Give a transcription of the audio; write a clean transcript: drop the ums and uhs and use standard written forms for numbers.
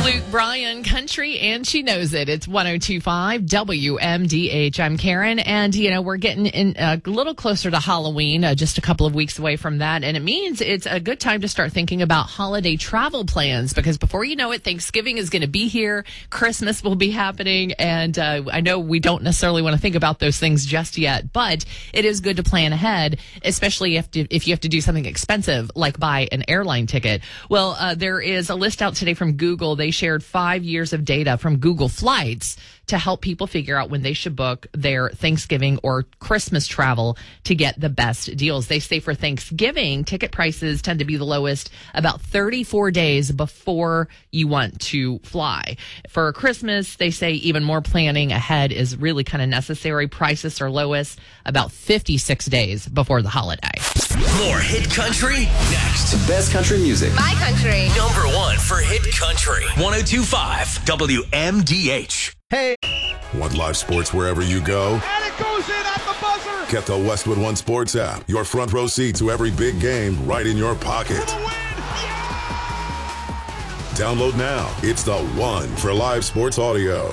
Luke Bryan, country, and she knows it. It's 102.5 WMDH. I'm Karen, and, we're getting in a little closer to Halloween, just a couple of weeks away from that, and it means it's a good time to start thinking about holiday travel plans, because before you know it, Thanksgiving is going to be here, Christmas will be happening, and I know we don't necessarily want to think about those things just yet, but it is good to plan ahead, especially if you have to do something expensive, like buy an airline ticket. Well, there is a list out today from Google. They shared 5 years of data from Google Flights to help people figure out when they should book their Thanksgiving or Christmas travel to get the best deals. They say for Thanksgiving, ticket prices tend to be the lowest about 34 days before you want to fly. For Christmas, they say even more planning ahead is really kind of necessary. Prices are lowest about 56 days before the holiday. More hit country next. The best country music. My country. Number one for hit country. 102.5 WMDH. Hey. Want live sports wherever you go? And it goes in at the buzzer. Get the Westwood One Sports app. Your front row seat to every big game right in your pocket. For the win. Yeah! Download now. It's the one for live sports audio.